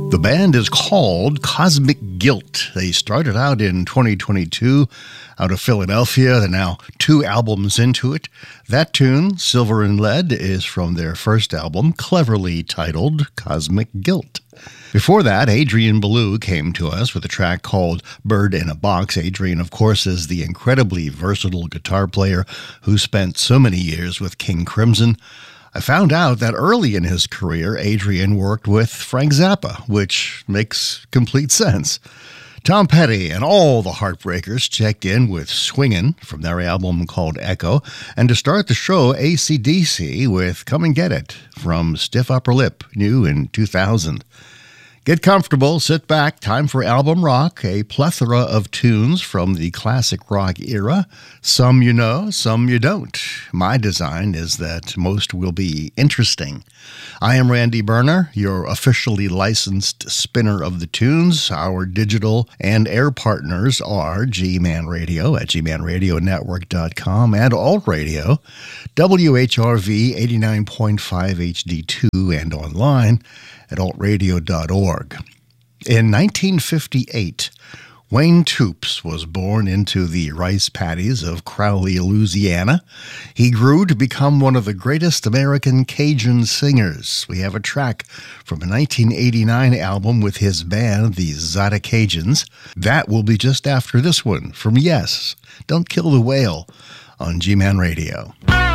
The band is called Cosmic Guilt. They started out in 2022 out of Philadelphia. They're now 2 albums into it. That tune, Silver and Lead, is from their first album, cleverly titled Cosmic Guilt. Before that, Adrian Belew came to us with a track called Bird in a Box. Adrian, of course, is the incredibly versatile guitar player who spent so many years with King Crimson. I found out that early in his career, Adrian worked with Frank Zappa, which makes complete sense. Tom Petty and all the Heartbreakers checked in with Swingin' from their album called Echo, and to start the show, AC/DC with Come and Get It from Stiff Upper Lip, new in 2000. Get comfortable, sit back, time for album rock, a plethora of tunes from the classic rock era. Some you know, some you don't. My design is that most will be interesting. I am Randy Berner, your officially licensed spinner of the tunes. Our digital and air partners are G-Man Radio at gmanradionetwork.com and Alt Radio, WHRV 89.5 HD2 and online at altradio.org. In 1958, Wayne Toups was born into the rice paddies of Crowley, Louisiana. He grew to become one of the greatest American Cajun singers. We have a track from a 1989 album with his band, the Zada Cajuns. That will be just after this one from Yes, Don't Kill the Whale on G-Man Radio.